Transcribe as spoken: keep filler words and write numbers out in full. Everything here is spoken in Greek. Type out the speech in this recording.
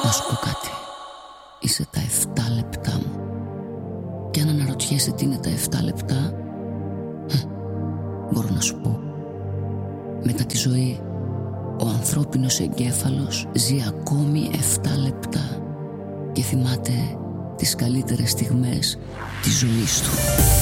Να σου πω κάτι. Είσαι τα εφτά λεπτά μου. Και αν αναρωτιέσαι τι είναι τα εφτά λεπτά, μπορώ να σου πω. Μετά τη ζωή, ο ανθρώπινος εγκέφαλος ζει ακόμη εφτά λεπτά και θυμάται τις καλύτερες στιγμές της ζωής του.